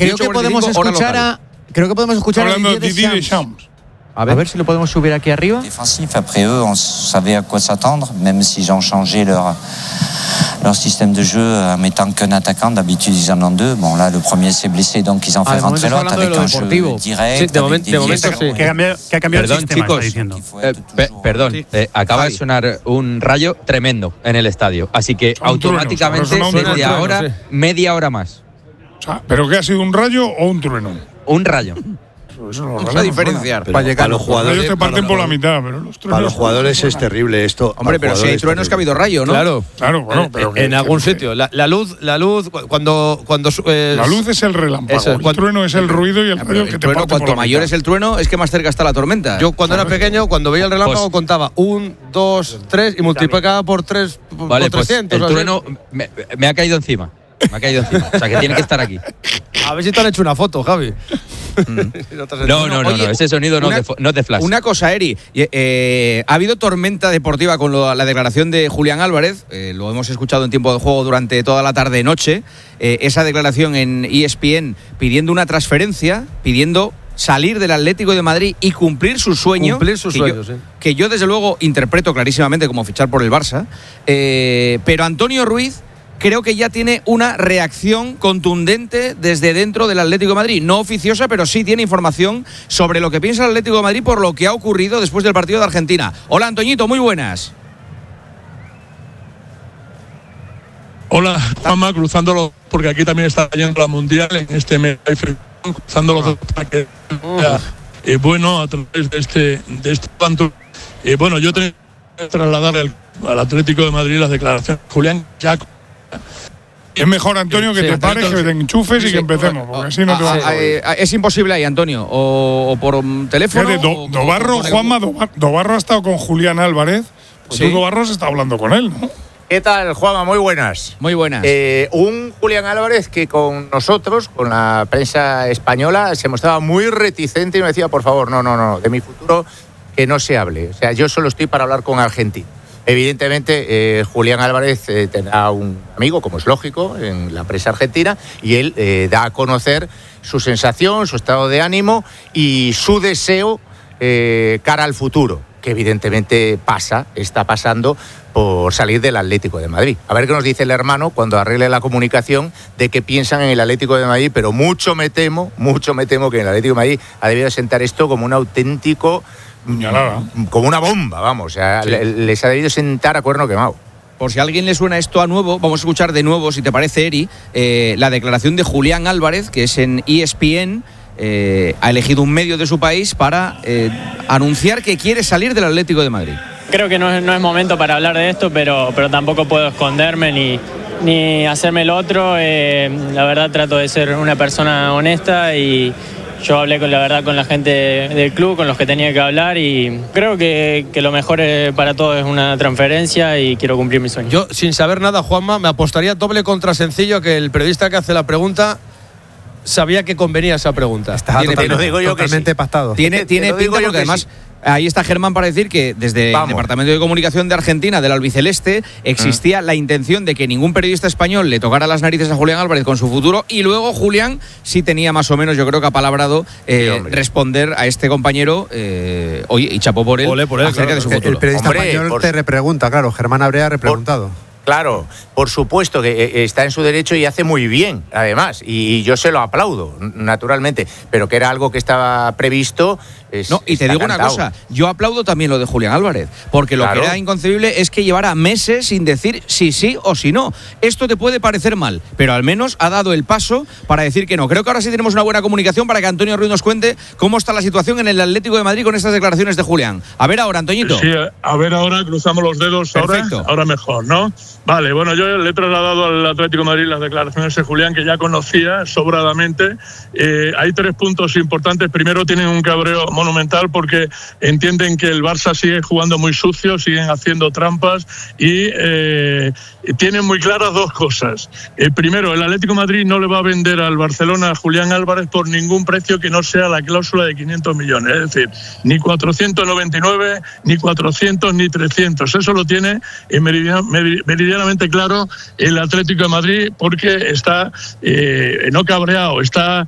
creo que podemos escuchar hablando de Didier Deschamps. A ver si lo podemos subir aquí arriba. Défensif, après eux, on savait à quoi s'attendre, même s'ils ont changé leur système de jeu en mettant qu'un attaquant. D'habitude, ils en ont deux. Bon, là, le premier s'est blessé, donc ils ont fait rentrer l'autre avec un jeu direct. Sí, de momento sí. Que ha cambiado el sistema, chicos, está diciendo. Perdón, acaba de sonar un rayo tremendo en el estadio. Así que automáticamente media hora más. O sea, ¿pero qué ha sido, un rayo o un trueno? Un rayo. Vamos a diferenciar. Para los jugadores, ellos te parten por la mitad, pero los truenos, para los jugadores es terrible esto. Hombre, pero si hay truenos que ha habido rayo, ¿no? Claro, bueno, pero en algún sitio. La luz, cuando la luz es el relámpago, el trueno es el ruido y el rayo que te parte por cuanto la mayor mitad. es el trueno, es que más cerca está la tormenta. Yo cuando era pequeño, cuando veía el relámpago, contaba 1, 2, 3 y multiplicaba por 3 Vale, por 300. Pues el trueno me ha caído encima. O sea, que tiene que estar aquí. A ver si te han hecho una foto, Javi. No, ese sonido no es de flash. Una cosa, Eri, ha habido tormenta deportiva con la declaración de Julián Álvarez, lo hemos escuchado en tiempo de juego durante toda la tarde-noche, esa declaración en ESPN pidiendo una transferencia, pidiendo salir del Atlético de Madrid y cumplir sus sueños. Que yo desde luego interpreto clarísimamente como fichar por el Barça, pero Antonio Ruiz creo que ya tiene una reacción contundente desde dentro del Atlético de Madrid. No oficiosa, pero sí tiene información sobre lo que piensa el Atlético de Madrid por lo que ha ocurrido después del partido de Argentina. Hola, Antoñito, muy buenas. Hola, Juanma, cruzándolo, porque aquí también está yendo la Mundial en este mes, cruzando los dos ataques. Bueno, a través de este tanto. Bueno, yo tengo que trasladar al Atlético de Madrid las declaraciones de Julián Jaco. Es mejor, Antonio, que te pares, que te enchufes y que empecemos, porque así no te vamos a ver. Es imposible ahí, Antonio, o por teléfono. Dobarro ha estado con Julián Álvarez, pues tú, Dobarro, has estado hablando con él, ¿no? ¿Qué tal, Juanma? Muy buenas. Muy buenas. Un Julián Álvarez que con nosotros, con la prensa española, se mostraba muy reticente y me decía, por favor, no, de mi futuro que no se hable. O sea, yo solo estoy para hablar con Argentina. Evidentemente, Julián Álvarez tendrá un amigo, como es lógico, en la prensa argentina, y él da a conocer su sensación, su estado de ánimo y su deseo cara al futuro, que evidentemente está pasando por salir del Atlético de Madrid. A ver qué nos dice el hermano cuando arregle la comunicación de qué piensan en el Atlético de Madrid, pero mucho me temo que en el Atlético de Madrid ha debido sentar esto como un auténtico... como una bomba, vamos, o sea, les ha debido sentar a cuerno quemado. Por si a alguien le suena esto a nuevo, vamos a escuchar de nuevo, si te parece, Eri, la declaración de Julián Álvarez, que es en ESPN, ha elegido un medio de su país para anunciar que quiere salir del Atlético de Madrid. Creo que no es momento para hablar de esto, pero tampoco puedo esconderme ni hacerme el otro. La verdad trato de ser una persona honesta y yo hablé con la gente del club, con los que tenía que hablar, y creo que lo mejor para todos es una transferencia y quiero cumplir mi sueño. Yo, sin saber nada, Juanma, me apostaría doble contra sencillo que el periodista que hace la pregunta sabía que convenía esa pregunta. Está totalmente pactado. Tiene pinta, porque además... Ahí está Germán para decir que desde el Departamento de Comunicación de Argentina, del albiceleste, existía la intención de que ningún periodista español le tocara las narices a Julián Álvarez con su futuro, y luego Julián sí tenía más o menos, yo creo que apalabrado, responder a este compañero, y chapó por él, acerca de su futuro. El periodista español te repregunta, claro, Germán habría repreguntado. Claro, por supuesto que está en su derecho y hace muy bien, además, y yo se lo aplaudo, naturalmente, pero que era algo que estaba previsto. Y te digo una cosa, yo aplaudo también lo de Julián Álvarez, porque lo que era inconcebible es que llevara meses sin decir si sí o si no. Esto te puede parecer mal, pero al menos ha dado el paso para decir que no. Creo que ahora sí tenemos una buena comunicación para que Antonio Ruiz nos cuente cómo está la situación en el Atlético de Madrid con estas declaraciones de Julián. A ver ahora, Antoñito. Sí, a ver ahora, cruzamos los dedos. Ahora mejor, ¿no? Vale, bueno, yo le he trasladado al Atlético de Madrid las declaraciones de Julián, que ya conocía sobradamente. Hay 3 puntos importantes. Primero, tienen un cabreo monumental porque entienden que el Barça sigue jugando muy sucio, siguen haciendo trampas y tienen muy claras 2 cosas. Primero, el Atlético de Madrid no le va a vender al Barcelona a Julián Álvarez por ningún precio que no sea la cláusula de 500 millones. Es decir, ni 499, ni 400, ni 300. Eso lo tiene meridianamente claro el Atlético de Madrid, porque está no cabreado, está